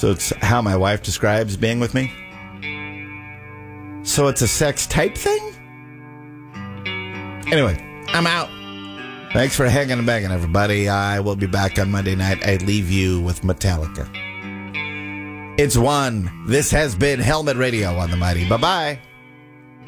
So it's how my wife describes being with me. So it's a sex type thing? Anyway, I'm out. Thanks for hanging and banging, everybody. I will be back on Monday night. I leave you with Metallica. It's 1. This has been Helmet Radio on the Mighty. Bye-bye.